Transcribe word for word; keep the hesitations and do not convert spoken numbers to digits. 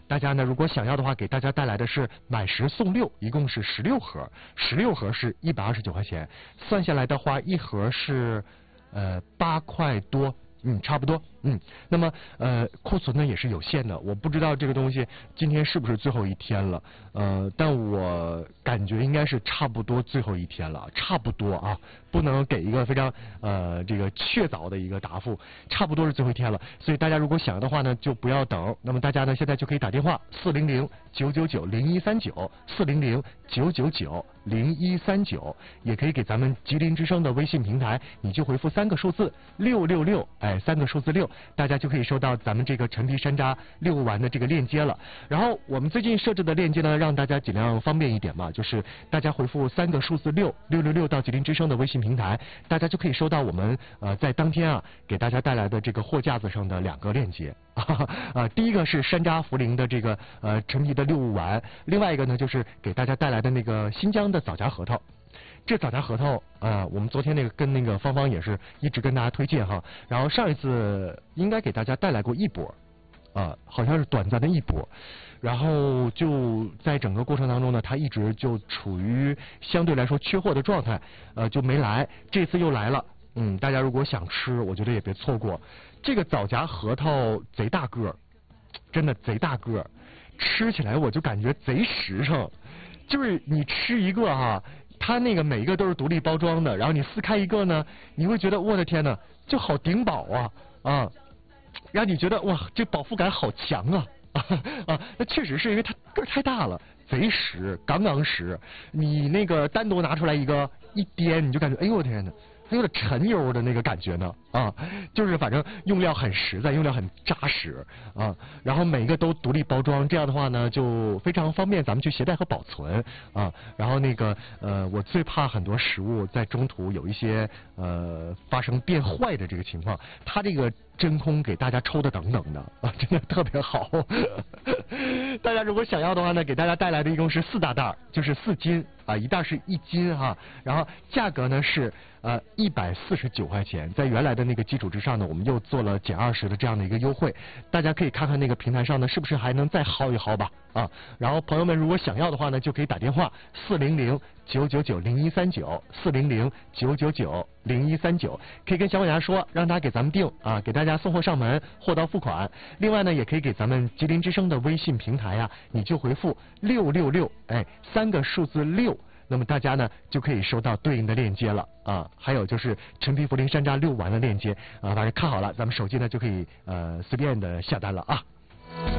大家呢如果想要的话，给大家带来的是买十送六，一共是十六盒，十六盒是一百二十九块钱，算下来的话，一盒是呃八块多。嗯，差不多。嗯，那么呃，库存呢也是有限的，我不知道这个东西今天是不是最后一天了，呃，但我感觉应该是差不多最后一天了，差不多啊，不能给一个非常呃这个确凿的一个答复，差不多是最后一天了，所以大家如果想的话呢，就不要等。那么大家呢现在就可以打电话四零零九九九零一三九四零零九九九零一三九，也可以给咱们吉林之声的微信平台，你就回复三个数字六六六，哎，三个数字六，大家就可以收到咱们这个陈皮山楂六丸的这个链接了。然后我们最近设置的链接呢，让大家尽量方便一点嘛，就是大家回复三个数字六六六六到吉林之声的微信平台，大家就可以收到我们呃在当天啊给大家带来的这个货架子上的两个链接啊、呃，第一个是山楂茯苓的这个呃陈皮的六物丸，另外一个呢就是给大家带来的那个新疆的枣夹核桃。这枣夹核桃啊、呃，我们昨天那个跟那个芳芳也是一直跟大家推荐哈，然后上一次应该给大家带来过一波，啊、呃，好像是短暂的一波，然后就在整个过程当中呢，它一直就处于相对来说缺货的状态，呃，就没来，这次又来了，嗯，大家如果想吃，我觉得也别错过，这个枣夹核桃贼大个儿，真的贼大个儿，吃起来我就感觉贼实诚，就是你吃一个哈。它那个每一个都是独立包装的，然后你撕开一个呢，你会觉得我的天呐，就好顶饱啊啊，让你觉得哇，这饱腹感好强啊啊啊！那确实是因为它个儿太大了，贼实，刚刚实。你那个单独拿出来一个一掂，你就感觉哎呦我天呐，还有点沉油的那个感觉呢啊，就是反正用料很实在，用料很扎实啊，然后每一个都独立包装，这样的话呢就非常方便咱们去携带和保存啊。然后那个呃，我最怕很多食物在中途有一些呃发生变坏的这个情况，它这个真空给大家抽的等等的啊，真的特别好。大家如果想要的话呢，给大家带来的一共是四大袋，就是四斤啊，一袋是一斤哈，然后价格呢是呃一百四十九块钱，在原来的那个基础之上呢，我们又做了减二十的这样的一个优惠，大家可以看看那个平台上呢是不是还能再薅一薅吧啊。然后朋友们如果想要的话呢，就可以打电话四零零九九九零一三九四零零九九九零一三九，可以跟小马甲说，让他给咱们订啊，给大家送货上门，货到付款。另外呢，也可以给咱们吉林之声的微信平台啊，你就回复六六六，哎，三个数字六。那么大家呢就可以收到对应的链接了啊，还有就是陈皮茯苓山楂六丸的链接啊，反正看好了，咱们手机呢就可以呃随便的下单了啊。